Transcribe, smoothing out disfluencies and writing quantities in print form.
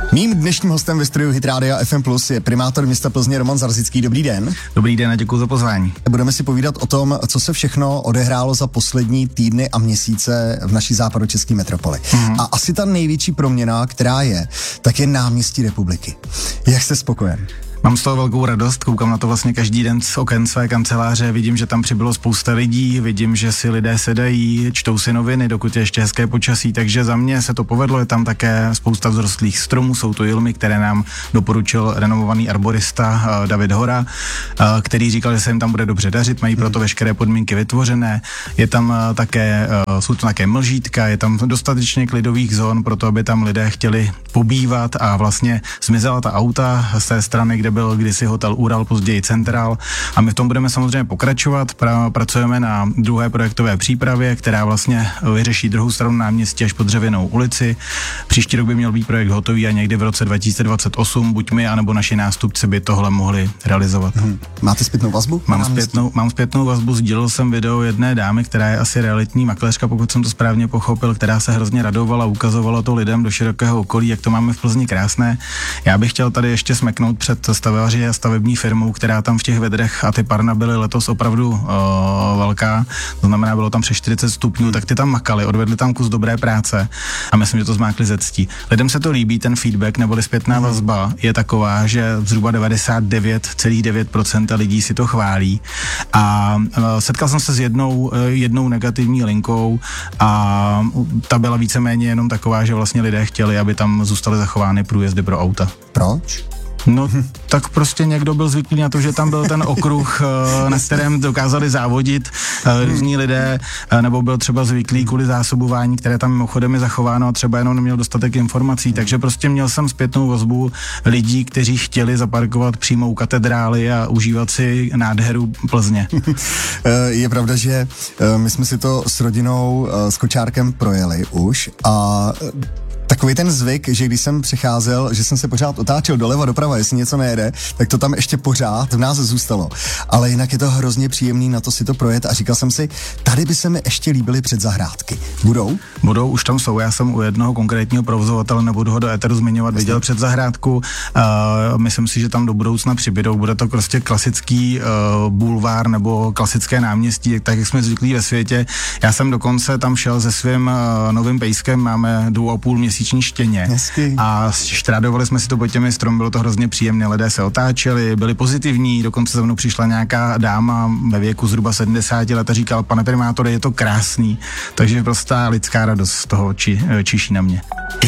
Mým dnešním hostem ve studiu Hit Rádia FM Plus je primátor města Plzně Roman Zarzický. Dobrý den. Dobrý den a děkuji za pozvání. Budeme si povídat o tom, co se všechno odehrálo za poslední týdny a měsíce v naší západočeské metropoli. A asi ta největší proměna, která je, tak je náměstí Republiky. Jak jste spokojen? Mám z toho velkou radost, koukám na to vlastně každý den z oken své kanceláře, vidím, že tam přibylo spousta lidí, vidím, že si lidé sedají, čtou si noviny, dokud je ještě hezké počasí, takže za mě se to povedlo, je tam také spousta vzrostlých stromů, jsou to jilmy, které nám doporučil renomovaný arborista David Hora, který říkal, že se jim tam bude dobře dařit, mají proto veškeré podmínky vytvořené, je tam také, jsou to také mlžítka, je tam dostatečně klidových zón pro to, aby tam lidé chtěli pobývat a vlastně zmizela ta auta z té strany, kde byl kdysi hotel Ural, později Centrál, a my v tom budeme samozřejmě pokračovat. Pracujeme na druhé projektové přípravě, která vlastně vyřeší druhou stranu náměstí až po Dřevěnou ulici. Příští rok by měl být projekt hotový a někdy v roce 2028 buď my, anebo naši nástupci by tohle mohli realizovat. Máte zpětnou vazbu? Mám zpětnou vazbu, sdílel jsem video jedné dámy, která je asi realitní makléřka, pokud jsem to správně pochopil, která se hrozně radovala, ukazovala to lidem do širokého okolí, jak to máme v Plzni krásné. Já bych chtěl tady ještě smeknout před stavěvaři a stavební firmou, která tam v těch vedrech, a ty parna byly letos opravdu velká, to znamená, bylo tam přes 40 stupňů, tak ty tam makali, odvedli tam kus dobré práce a myslím, že to zmákli ze ctí. Lidem se to líbí, ten feedback neboli zpětná vazba je taková, že zhruba 99,9% lidí si to chválí a setkal jsem se s jednou negativní linkou a ta byla víceméně jenom taková, že vlastně lidé chtěli, aby tam zůstaly zachovány průjezdy pro auta. Proč? No, tak prostě někdo byl zvyklý na to, že tam byl ten okruh, na kterém dokázali závodit různí lidé, nebo byl třeba zvyklý kvůli zásobování, které tam mimochodem je zachováno a třeba jenom neměl dostatek informací, takže prostě měl jsem zpětnou vazbu lidí, kteří chtěli zaparkovat přímo u katedrály a užívat si nádheru Plzně. Je pravda, že my jsme si to s rodinou, s kočárkem projeli už a takový ten zvyk, že když jsem přecházel, že jsem se pořád otáčel doleva doprava, jestli něco nejede, tak to tam ještě pořád v nás zůstalo. Ale jinak je to hrozně příjemný na to si to projet a říkal jsem si, tady by se mi ještě líbily předzahrádky. Budou? Budou, už tam jsou. Já jsem u jednoho konkrétního provozovatele, nebudu ho do éteru zmiňovat, viděl předzahrádku. Myslím si, že tam do budoucna přibydou. Bude to prostě klasický bulvár nebo klasické náměstí, tak jak jsme zvyklí ve světě. Já jsem dokonce tam šel se svým novým pejskem, máme 2,5 měsíční štěně. Hezky. A štrádovali jsme si to pod těmi stromy, bylo to hrozně příjemné, lidé se otáčeli, byli pozitivní, dokonce za mnou přišla nějaká dáma ve věku zhruba 70 let a říkala, pane primátore, je to krásný, takže prostá lidská radost z toho čiší na mě.